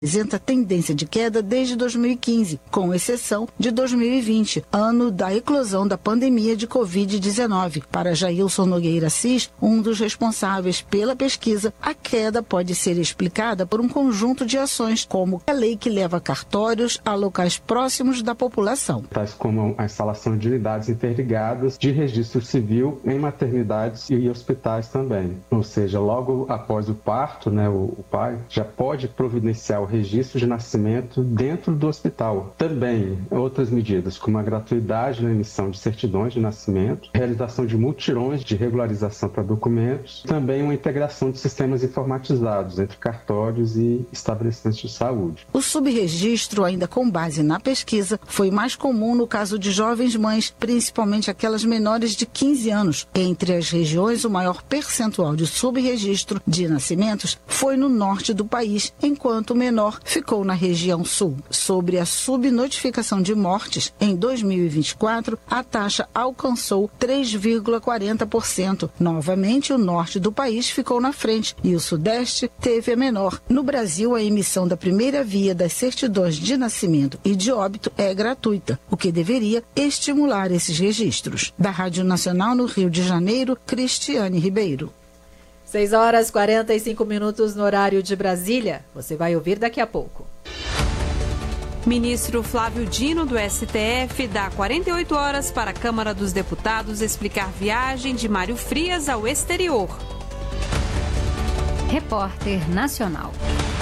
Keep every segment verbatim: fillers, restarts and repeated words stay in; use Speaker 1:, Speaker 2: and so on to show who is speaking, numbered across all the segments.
Speaker 1: apresenta tendência de queda desde dois mil e quinze, com exceção de dois mil e vinte, ano da eclosão da pandemia de covid dezenove. Para Jailson Nogueira Assis, um dos responsáveis pela pesquisa, a queda pode ser explicada por um conjunto de ações, como a lei que leva cartórios a locais próximos da população.
Speaker 2: Tais como a instalação de unidades interligadas de registro civil em maternidades e hospitais também. Ou seja, logo após o parto, né, o, o pai já pode providenciar o registro de nascimento dentro do hospital. Também outras medidas, como a gratuidade na emissão de certidões de nascimento, realização de mutirões de regularização para documentos, também uma integração de sistemas informatizados entre cartórios e estabelecimentos de saúde.
Speaker 1: O subregistro, ainda com base na pesquisa, foi mais comum no caso de jovens mães, principalmente aquelas menores de quinze anos. Entre as regiões, o maior percentual de subregistro de nascimentos foi no norte do país, enquanto o menor ficou na região sul. Sobre a subnotificação de mortes, em dois mil e vinte e quatro, a taxa alcançou três vírgula quarenta por cento. Novamente, o norte do país ficou na frente e o sudeste teve a menor. No Brasil, a emissão da primeira via das certidões de nascimento e de óbito é gratuita, o que deveria estimular esses registros. Da Rádio Nacional no Rio de Janeiro, Cristiane Ribeiro.
Speaker 3: seis horas e quarenta e cinco minutos no horário de Brasília. Você vai ouvir daqui a pouco.
Speaker 4: Ministro Flávio Dino, do S T F, dá quarenta e oito horas para a Câmara dos Deputados explicar viagem de Mário Frias ao exterior.
Speaker 5: Repórter Nacional.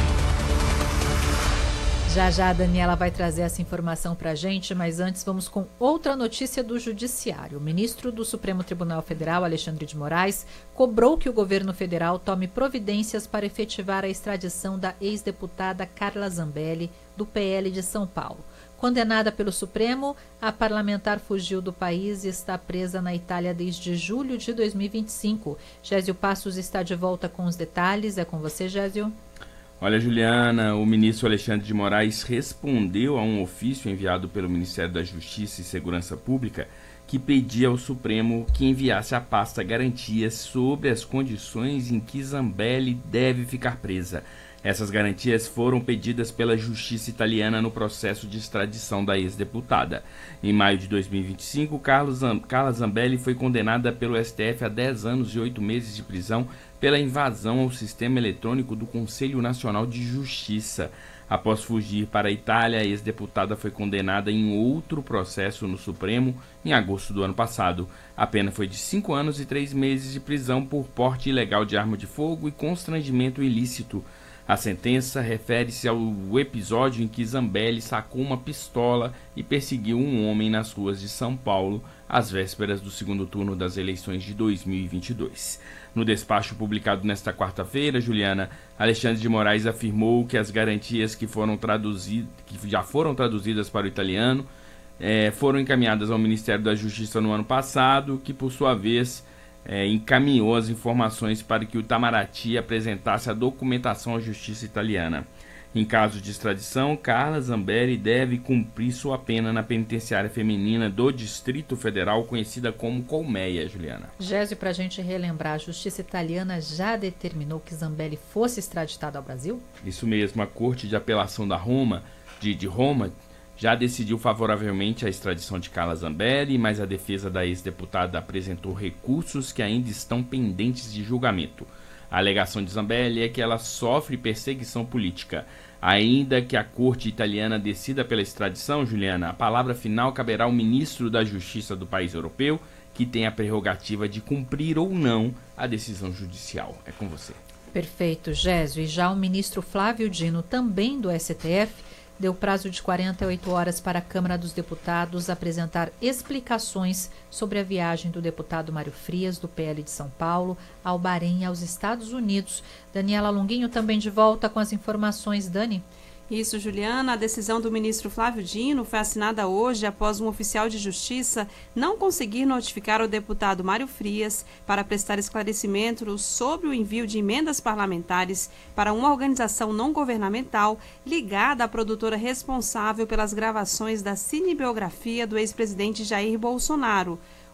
Speaker 3: Já já a Daniela vai trazer essa informação para a gente, mas antes vamos com outra notícia do Judiciário. O ministro do Supremo Tribunal Federal, Alexandre de Moraes, cobrou que o governo federal tome providências para efetivar a extradição da ex-deputada Carla Zambelli, do P L de São Paulo. Condenada pelo Supremo, a parlamentar fugiu do país e está presa na Itália desde julho de dois mil e vinte e cinco. Gésio Passos está de volta com os detalhes. É com você, Gésio.
Speaker 6: Olha, Juliana, o ministro Alexandre de Moraes respondeu a um ofício enviado pelo Ministério da Justiça e Segurança Pública que pedia ao Supremo que enviasse à pasta garantias sobre as condições em que Zambelli deve ficar presa. Essas garantias foram pedidas pela Justiça italiana no processo de extradição da ex-deputada. Em maio de dois mil e vinte e cinco, Carlos Zam- Carla Zambelli foi condenada pelo S T F a dez anos e oito meses de prisão pela invasão ao sistema eletrônico do Conselho Nacional de Justiça. Após fugir para a Itália, a ex-deputada foi condenada em outro processo no Supremo em agosto do ano passado. A pena foi de cinco anos e três meses de prisão por porte ilegal de arma de fogo e constrangimento ilícito. A sentença refere-se ao episódio em que Zambelli sacou uma pistola e perseguiu um homem nas ruas de São Paulo, às vésperas do segundo turno das eleições de dois mil e vinte e dois. No despacho publicado nesta quarta-feira, Juliana, Alexandre de Moraes afirmou que as garantias que, foram traduzidas, que já foram traduzidas para o italiano eh, foram encaminhadas ao Ministério da Justiça no ano passado, que, por sua vez, É, encaminhou as informações para que o Itamaraty apresentasse a documentação à justiça italiana. Em caso de extradição, Carla Zambelli deve cumprir sua pena na penitenciária feminina do Distrito Federal, conhecida como Colmeia, Juliana.
Speaker 3: Gésio, para a gente relembrar, a justiça italiana já determinou que Zambelli fosse extraditada ao Brasil?
Speaker 6: Isso mesmo, a Corte de Apelação da Roma, de, de Roma já decidiu favoravelmente a extradição de Carla Zambelli, mas a defesa da ex-deputada apresentou recursos que ainda estão pendentes de julgamento. A alegação de Zambelli é que ela sofre perseguição política. Ainda que a corte italiana decida pela extradição, Juliana, a palavra final caberá ao ministro da Justiça do país europeu, que tem a prerrogativa de cumprir ou não a decisão judicial. É com você.
Speaker 3: Perfeito, Gésio. E já o ministro Flávio Dino, também do S T F, deu prazo de quarenta e oito horas para a Câmara dos Deputados apresentar explicações sobre a viagem do deputado Mário Frias, do P L de São Paulo, ao Bahrein e aos Estados Unidos. Daniela Longuinho também de volta com as informações. Dani?
Speaker 4: Isso, Juliana. A decisão do ministro Flávio Dino foi assinada hoje após um oficial de justiça não conseguir notificar o deputado Mário Frias para prestar esclarecimentos sobre o envio de emendas parlamentares para uma organização não governamental ligada à produtora responsável pelas gravações da cinebiografia do ex-presidente Jair Bolsonaro.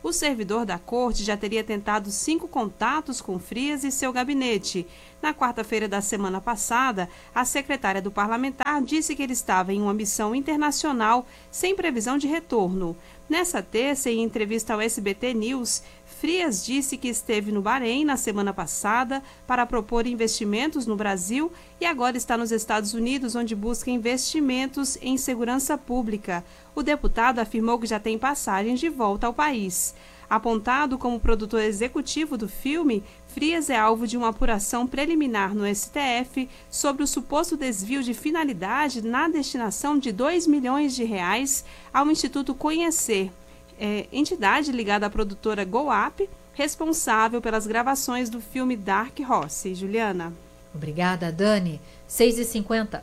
Speaker 4: O servidor da corte já teria tentado cinco contatos com Frias e seu gabinete. Na quarta-feira da semana passada, a secretária do parlamentar disse que ele estava em uma missão internacional sem previsão de retorno. Nessa terça, em entrevista ao S B T News, Frias disse que esteve no Bahrein na semana passada para propor investimentos no Brasil e agora está nos Estados Unidos, onde busca investimentos em segurança pública. O deputado afirmou que já tem passagens de volta ao país. Apontado como produtor executivo do filme, Frias é alvo de uma apuração preliminar no S T F sobre o suposto desvio de finalidade na destinação de dois milhões de reais ao Instituto Conhecer, é, entidade ligada à produtora GoUp, responsável pelas gravações do filme Dark Horse. Juliana.
Speaker 3: Obrigada, Dani. seis e cinquenta.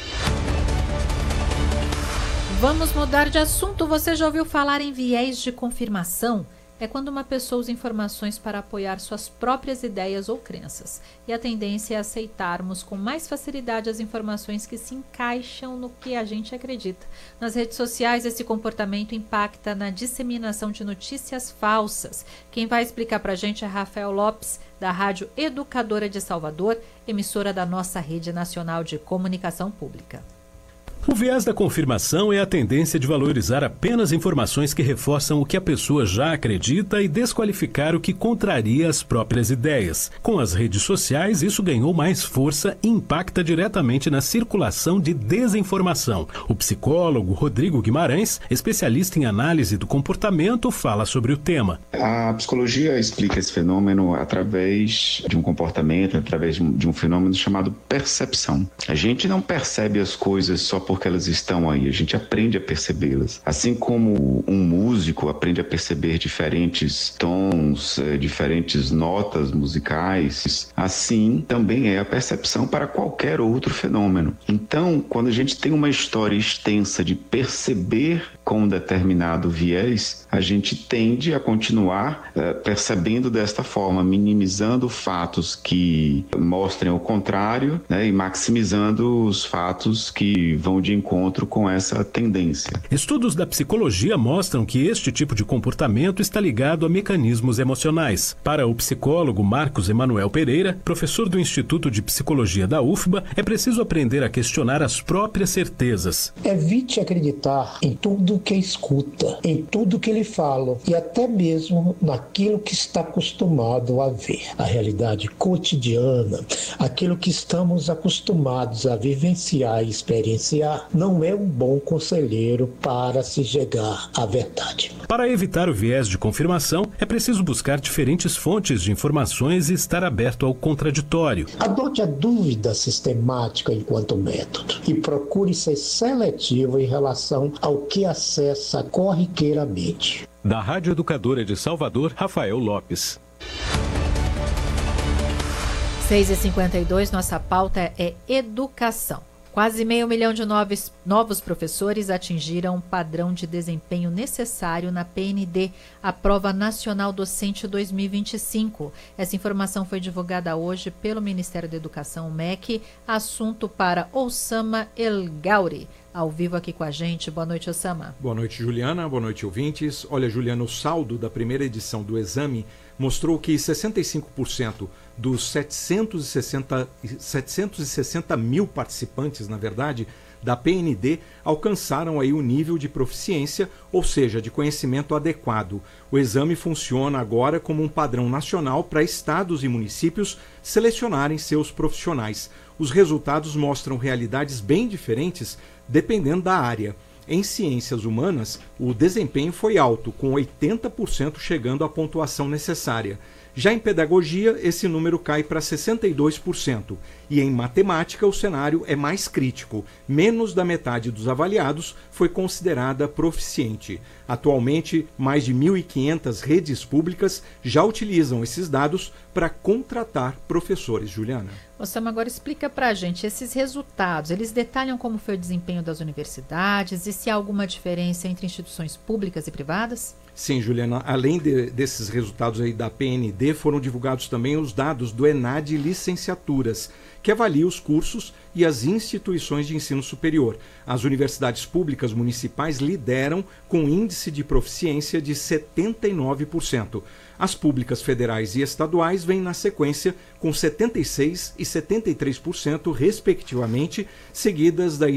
Speaker 3: Vamos mudar de assunto. Você já ouviu falar em viés de confirmação? É quando uma pessoa usa informações para apoiar suas próprias ideias ou crenças. E a tendência é aceitarmos com mais facilidade as informações que se encaixam no que a gente acredita. Nas redes sociais, esse comportamento impacta na disseminação de notícias falsas. Quem vai explicar para a gente é Rafael Lopes, da Rádio Educadora de Salvador, emissora da nossa Rede Nacional de Comunicação Pública.
Speaker 7: O viés da confirmação é a tendência de valorizar apenas informações que reforçam o que a pessoa já acredita e desqualificar o que contraria as próprias ideias. Com as redes sociais, isso ganhou mais força e impacta diretamente na circulação de desinformação. O psicólogo Rodrigo Guimarães, especialista em análise do comportamento, fala sobre o tema.
Speaker 8: A psicologia explica esse fenômeno através de um comportamento, através de um fenômeno chamado percepção. A gente não percebe as coisas só porque elas estão aí, a gente aprende a percebê-las. Assim como um músico aprende a perceber diferentes tons, diferentes notas musicais, assim também é a percepção para qualquer outro fenômeno. Então, quando a gente tem uma história extensa de perceber com um determinado viés, a gente tende a continuar uh, percebendo desta forma, minimizando fatos que mostrem o contrário, né, e maximizando os fatos que vão de encontro com essa tendência.
Speaker 7: Estudos da psicologia mostram que este tipo de comportamento está ligado a mecanismos emocionais. Para o psicólogo Marcos Emanuel Pereira, professor do Instituto de Psicologia da U F B A, é preciso aprender a questionar as próprias certezas.
Speaker 9: Evite acreditar em tudo que escuta, em tudo que lhe falam e até mesmo naquilo que está acostumado a ver. A realidade cotidiana, aquilo que estamos acostumados a vivenciar e experienciar, não é um bom conselheiro para se chegar à verdade.
Speaker 7: Para evitar o viés de confirmação, é preciso buscar diferentes fontes de informações e estar aberto ao contraditório.
Speaker 9: Adote a dúvida sistemática enquanto método e procure ser seletivo em relação ao que acessa corriqueiramente.
Speaker 7: Da Rádio Educadora de Salvador, Rafael Lopes.
Speaker 3: seis e cinquenta e dois, nossa pauta é educação. Quase meio milhão de novos, novos professores atingiram o padrão de desempenho necessário na P N D, a Prova Nacional Docente dois mil e vinte e cinco. Essa informação foi divulgada hoje pelo Ministério da Educação, o M E C. Assunto para Osama El Gauri, ao vivo aqui com a gente. Boa noite, Osama.
Speaker 10: Boa noite, Juliana. Boa noite, ouvintes. Olha, Juliana, o saldo da primeira edição do exame mostrou que sessenta e cinco por cento dos setecentos e sessenta mil participantes, na verdade, da P N D alcançaram aí o nível de proficiência, ou seja, de conhecimento adequado. O exame funciona agora como um padrão nacional para estados e municípios selecionarem seus profissionais. Os resultados mostram realidades bem diferentes dependendo da área. Em ciências humanas, o desempenho foi alto, com oitenta por cento chegando à pontuação necessária. Já em pedagogia, esse número cai para sessenta e dois por cento. E em matemática, o cenário é mais crítico. Menos da metade dos avaliados foi considerada proficiente. Atualmente, mais de mil e quinhentas redes públicas já utilizam esses dados para contratar professores. Juliana.
Speaker 3: Osama, agora explica para a gente esses resultados. Eles detalham como foi o desempenho das universidades e se há alguma diferença entre instituições públicas e privadas?
Speaker 10: Sim, Juliana. Além de, desses resultados aí da P N D, foram divulgados também os dados do ENAD Licenciaturas, que avalia os cursos e as instituições de ensino superior. As universidades públicas municipais lideram com índice de proficiência de setenta e nove por cento. As públicas federais e estaduais vêm na sequência com setenta e seis por cento e setenta e três por cento, respectivamente, seguidas da